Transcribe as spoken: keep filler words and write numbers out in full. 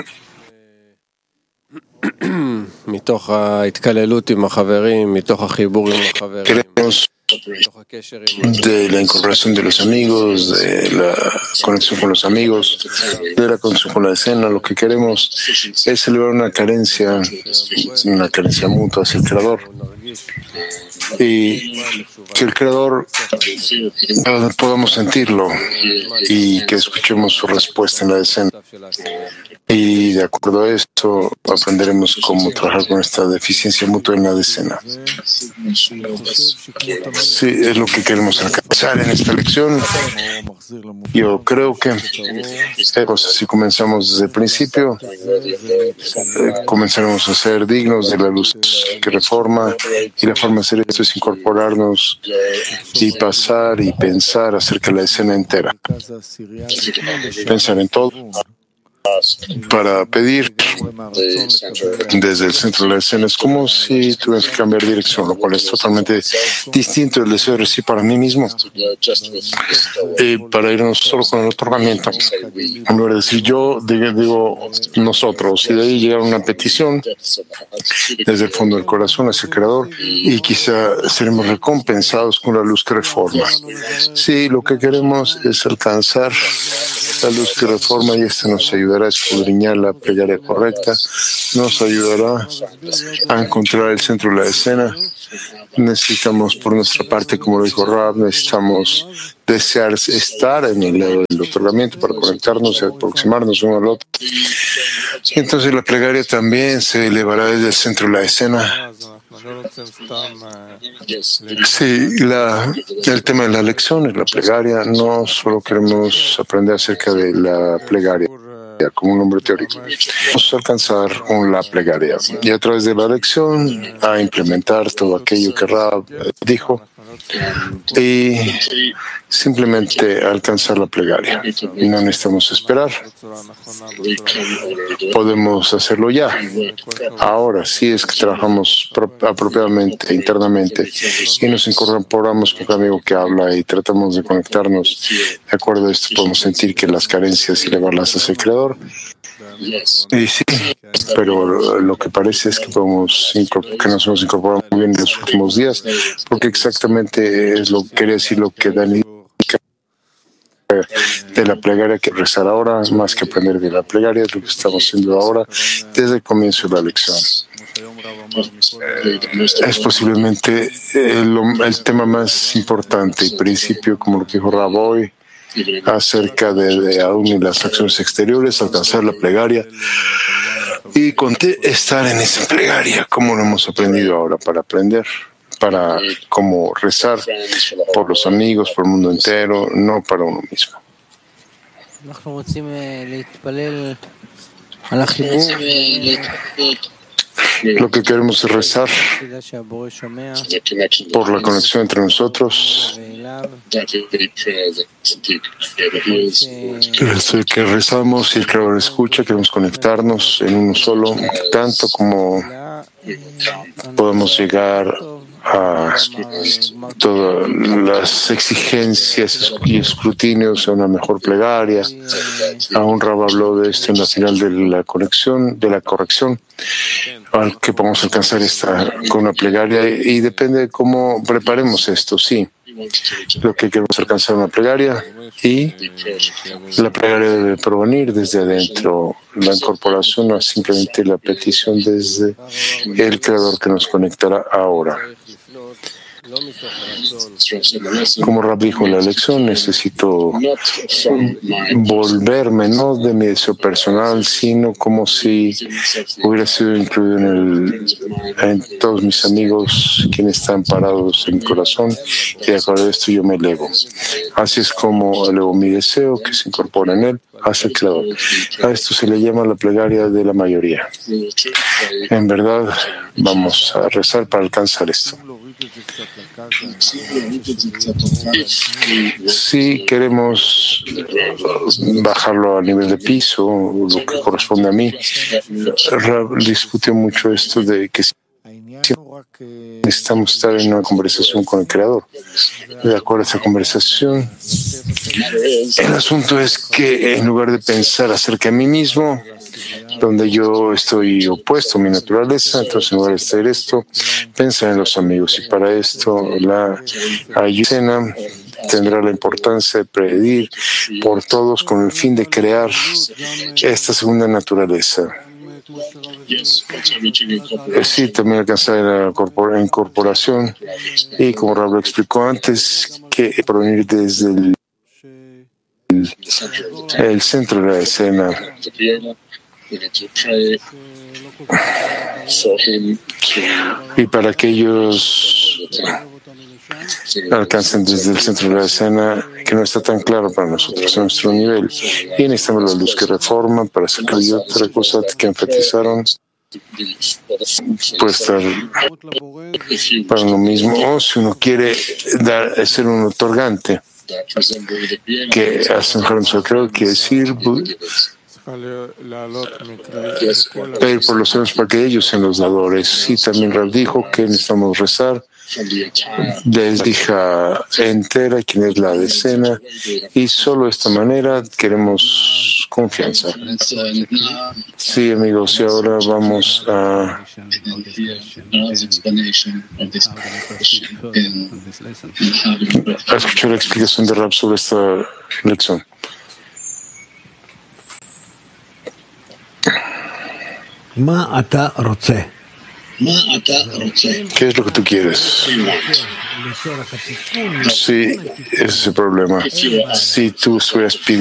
Queremos de la incorporación de los amigos, de la conexión con los amigos, de la conexión con la escena. Lo que queremos es elevar una carencia, una carencia mutua hacia el Creador. Y que el Creador eh, podamos sentirlo y que escuchemos su respuesta en la escena. Y de acuerdo a esto, aprenderemos cómo trabajar con esta deficiencia mutua en la escena. Sí, es lo que queremos alcanzar en esta lección. Yo creo que pues, si comenzamos desde el principio, eh, comenzaremos a ser dignos de la luz que reforma, y la forma de hacer esto es incorporarnos y pasar y pensar acerca de la escena entera. Pensar en todo para pedir desde el centro de la escena. Es como si tuvieras que cambiar dirección, lo cual es totalmente distinto del deseo de recibir para mí mismo. Y para irnos solo con el otorgamiento, en lugar de decir yo, digo nosotros, y de ahí llegar a una petición desde el fondo del corazón hacia el Creador, y quizá seremos recompensados con la luz que reforma. Sí, lo que queremos es alcanzar la luz que reforma, y esta nos ayudará a escudriñar la plegaria correcta, nos ayudará a encontrar el centro de la escena. Necesitamos, por nuestra parte, como lo dijo Rab, necesitamos desear estar en el lado del otorgamiento para conectarnos y aproximarnos uno al otro. Y entonces la plegaria también se elevará desde el centro de la escena. Sí, la, el tema de la lección es la plegaria. No solo queremos aprender acerca de la plegaria como un nombre teórico. Vamos a alcanzar la plegaria y a través de la lección a implementar todo aquello que Rab dijo y simplemente alcanzar la plegaria. No necesitamos esperar. Podemos hacerlo ya. Ahora, si es que trabajamos apropiadamente, internamente, y nos incorporamos con un amigo que habla y tratamos de conectarnos, de acuerdo a esto podemos sentir que las carencias y elevarlas hacia el Creador. Y sí, pero lo que parece es que, podemos, que nos hemos incorporado muy bien en los últimos días, porque exactamente es lo que quería decir lo que Dani de la plegaria que rezar ahora, más que aprender de la plegaria, es lo que estamos haciendo ahora desde el comienzo de la lección. Es posiblemente el, el tema más importante y principio, como lo que dijo Raboy, acerca de, de aún y las acciones exteriores, alcanzar la plegaria y estar en esa plegaria, como lo hemos aprendido ahora para aprender. Para como rezar por los amigos, por el mundo entero, no para uno mismo. Lo que queremos es rezar por la conexión entre nosotros. El que rezamos y el Creador escucha, queremos conectarnos en uno solo, tanto como podemos llegar a todas las exigencias y escrutinios a una mejor plegaria. Aún Rab habló de esto en la final de la conexión, de la corrección, al que podemos alcanzar esta con una plegaria, y depende de cómo preparemos esto, sí. Lo que queremos alcanzar una plegaria, y la plegaria debe provenir desde adentro. La incorporación no es simplemente la petición desde el Creador que nos conectará ahora. Como Rab dijo en la lección, necesito volverme no de mi deseo personal, sino como si hubiera sido incluido en, el, en todos mis amigos quienes están parados en mi corazón, y de acuerdo a esto yo me elevo. Así es como elevo mi deseo que se incorpora en él hacia el Creador. A esto se le llama la plegaria de la mayoría. En verdad, vamos a rezar para alcanzar esto. Si queremos bajarlo a nivel de piso, lo que corresponde a mí, Rab discutió mucho esto de que necesitamos estar en una conversación con el Creador. De acuerdo a esta conversación, el asunto es que en lugar de pensar acerca de mí mismo, donde yo estoy opuesto a mi naturaleza, entonces en lugar de hacer esto, pensar en los amigos. Y para esto la ayuda tendrá la importancia de pedir por todos con el fin de crear esta segunda naturaleza. Sí, también alcanzar la incorporación y, como Rab lo explicó antes, que provenir desde el, el, el centro de la escena. Y para que ellos alcancen desde el centro de la escena, que no está tan claro para nosotros en nuestro nivel, y necesitamos la luz que reforma para sacar y otra cosa que enfatizaron puede estar para uno mismo, o si uno quiere dar, ser un otorgante que hace un jardín, creo que decir pedir por los seres para que ellos sean los dadores. Y también Rab dijo que necesitamos rezar desde hija entera, quien es la decena, y solo de esta manera queremos confianza. Sí, amigos, y ahora vamos a a escuchar la explicación de Rab sobre esta lección. ¿Qué es lo que tú quieres? Sí, ese es el problema. Si tú estuvieras pidiendo